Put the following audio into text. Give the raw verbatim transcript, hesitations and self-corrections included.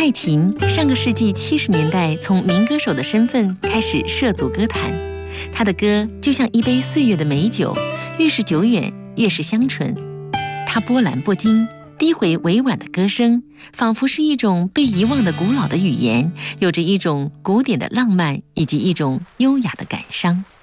蔡琴上个世纪七十年代从民歌手的身份开始涉足歌坛，她的歌就像一杯岁月的美酒，越是久远越是香醇。她波澜不惊，低回委婉的歌声，仿佛是一种被遗忘的古老的语言，有着一种古典的浪漫以及一种优雅的感伤。